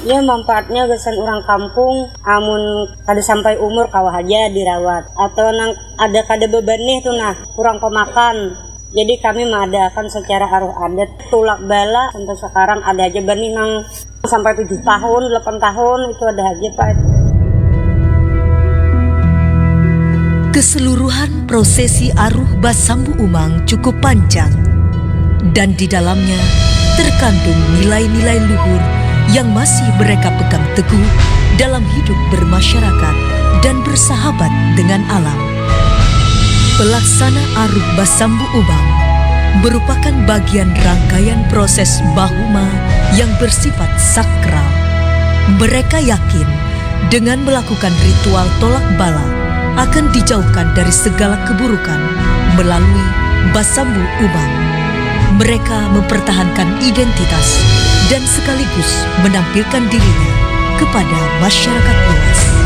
Ya manfaatnya gesan orang kampung amun kada sampai umur kawah aja dirawat atau nang ada kada beban nih tuh nah kurang pemakan. Jadi kami mengadakan secara aruh adat tulak bala sampai sekarang ada aja bani nang sampai 7 tahun, 8 tahun itu ada aja Pak. Keseluruhan prosesi aruh Basambu Umang cukup panjang dan di dalamnya terkandung nilai-nilai luhur yang masih mereka pegang teguh dalam hidup bermasyarakat dan bersahabat dengan alam. Pelaksana aruh Basambu Umang merupakan bagian rangkaian proses bahuma yang bersifat sakral. Mereka yakin dengan melakukan ritual tolak bala akan dijauhkan dari segala keburukan melalui Basambu Umang. Mereka mempertahankan identitas dan sekaligus menampilkan dirinya kepada masyarakat luas.